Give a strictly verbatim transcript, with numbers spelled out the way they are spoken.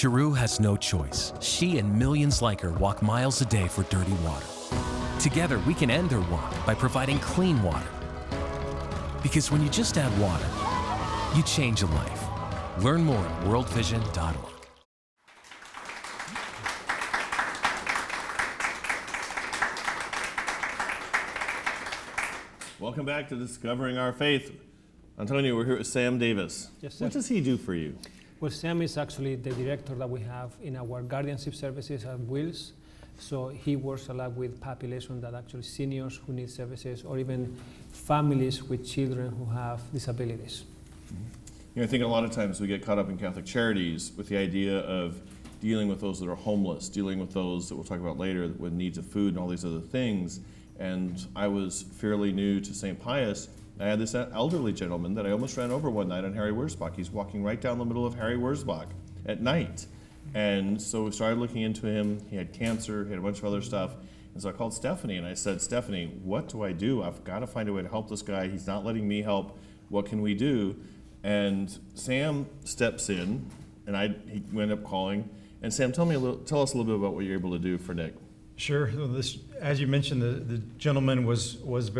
Cheru has no choice. She and millions like her walk miles a day for dirty water. Together, we can end their walk by providing clean water. Because when you just add water, you change a life. Learn more at world vision dot org. Welcome back to Discovering Our Faith. Antonio, we're here with Sam Davis. Yes, sir. What does he do for you? Well, Sam is actually the director that we have in our guardianship services at Wills. So he works a lot with population that actually seniors who need services, or even families with children who have disabilities. Mm-hmm. You know, I think a lot of times we get caught up in Catholic Charities with the idea of dealing with those that are homeless, dealing with those that we'll talk about later with needs of food and all these other things. And I was fairly new to Saint Pius. I had this elderly gentleman that I almost ran over one night on Harry Wurzbach. He's walking right down the middle of Harry Wurzbach at night. And so we started looking into him. He had cancer, he had a bunch of other stuff. And so I called Stephanie and I said, Stephanie, what do I do? I've got to find a way to help this guy. He's not letting me help. What can we do? And Sam steps in, and I he ended up calling. And Sam, tell me a little, tell us a little bit about what you're able to do for Nick. Sure. Well, this, as you mentioned, the, the gentleman was was very